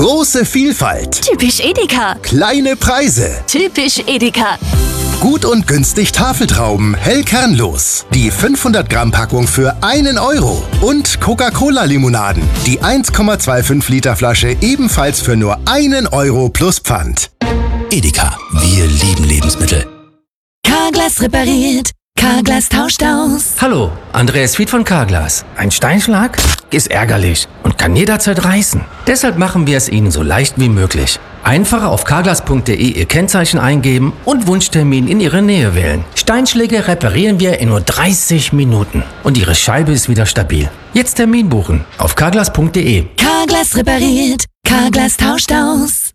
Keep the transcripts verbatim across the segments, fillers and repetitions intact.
Große Vielfalt. Typisch Edeka. Kleine Preise. Typisch Edeka. Gut und günstig Tafeltrauben, hell kernlos. Die fünfhundert Gramm Packung für einen Euro. Und Coca-Cola-Limonaden. Die eins Komma fünfundzwanzig Liter Flasche ebenfalls für nur einen Euro plus Pfand. Edeka, wir lieben Lebensmittel. Carglass repariert. Carglass tauscht aus. Hallo, Andreas Fied von Carglass. Ein Steinschlag ist ärgerlich und kann jederzeit reißen. Deshalb machen wir es Ihnen so leicht wie möglich. Einfach auf carglass punkt de Ihr Kennzeichen eingeben und Wunschtermin in Ihre Nähe wählen. Steinschläge reparieren wir in nur dreißig Minuten und Ihre Scheibe ist wieder stabil. Jetzt Termin buchen auf carglass punkt de. Carglass repariert. Carglass tauscht aus.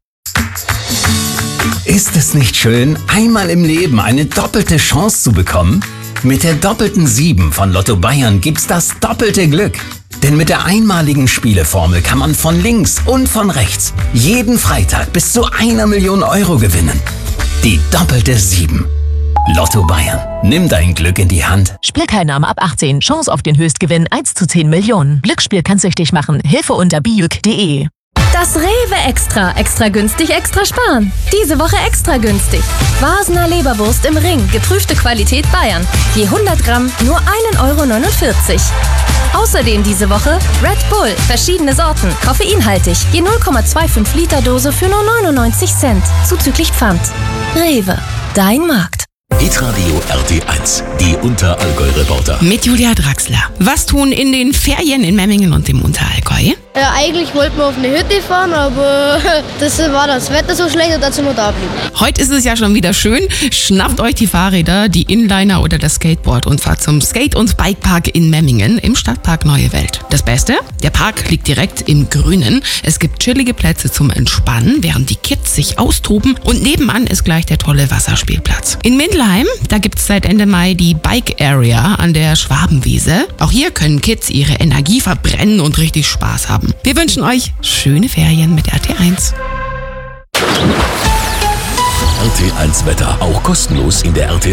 Ist es nicht schön, einmal im Leben eine doppelte Chance zu bekommen? Mit der doppelten sieben von Lotto Bayern gibt's das doppelte Glück. Denn mit der einmaligen Spieleformel kann man von links und von rechts jeden Freitag bis zu einer Million Euro gewinnen. Die doppelte sieben. Lotto Bayern. Nimm dein Glück in die Hand. Spielteilnahme ab achtzehn. Chance auf den Höchstgewinn eins zu zehn Millionen. Glücksspiel kann süchtig machen. Hilfe unter bijuk punkt de. Das Rewe Extra. Extra günstig, extra sparen. Diese Woche extra günstig. Vasener Leberwurst im Ring. Geprüfte Qualität Bayern. Je hundert Gramm nur ein Euro neunundvierzig. Außerdem diese Woche Red Bull. Verschiedene Sorten. Koffeinhaltig. Je null Komma fünfundzwanzig Liter Dose für nur neunundneunzig Cent. Zuzüglich Pfand. Rewe. Dein Markt. Hitradio R T eins. Die Unterallgäu-Reporter. Mit Julia Draxler. Was tun in den Ferien in Memmingen und dem Unterallgäu? Ja, eigentlich wollten wir auf eine Hütte fahren, aber das war das Wetter so schlecht, dass wir nur da blieben. Heute ist es ja schon wieder schön. Schnappt euch die Fahrräder, die Inliner oder das Skateboard und fahrt zum Skate- und Bikepark in Memmingen im Stadtpark Neue Welt. Das Beste? Der Park liegt direkt im Grünen. Es gibt chillige Plätze zum Entspannen, während die Kids sich austoben. Und nebenan ist gleich der tolle Wasserspielplatz. In Mindelheim, da gibt es seit Ende Mai die Bike Area an der Schwabenwiese. Auch hier können Kids ihre Energie verbrennen und richtig Spaß haben. Wir wünschen euch schöne Ferien mit R T eins. R T eins Wetter, auch kostenlos in der R T